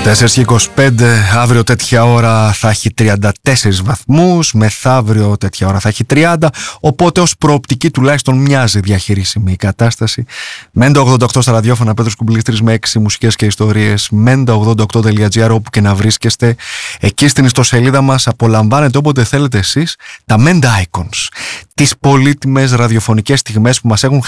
4:25, αύριο τέτοια ώρα θα έχει 34 βαθμούς, μεθαύριο τέτοια ώρα θα έχει 30, οπότε ως προοπτική τουλάχιστον μοιάζει διαχειρίσιμη η κατάσταση. Μέντα 88 στα ραδιόφωνα, Πέτρος Κουμπλίστρης με 6 μουσικές και ιστορίες, menda88.gr, όπου και να βρίσκεστε. Εκεί στην ιστοσελίδα μας απολαμβάνετε όποτε θέλετε εσείς τα Menda Icons, τις πολύτιμες ραδιοφωνικές στιγμές που μας έχουν